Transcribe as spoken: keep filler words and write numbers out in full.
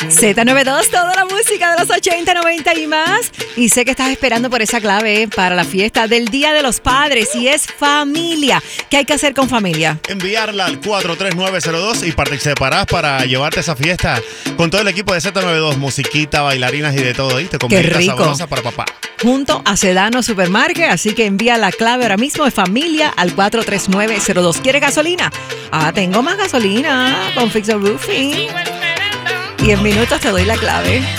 Z noventa y dos, toda la música de los ochenta, noventa y más. Y sé que estás esperando por esa clave para la fiesta del Día de los Padres y es familia. ¿Qué hay que hacer con familia? Enviarla al cuatro tres nueve cero dos y participarás para llevarte esa fiesta con todo el equipo de Z noventa y dos, musiquita, bailarinas y de todo, ¿viste? Con Qué visitas rico. sabrosas para papá. Junto a Sedano Supermarket, así que envía la clave ahora mismo de familia al cuatro tres nueve cero dos. ¿Quieres gasolina? Ah, tengo más gasolina con Fixer Roofing. Y en minutos te doy la clave.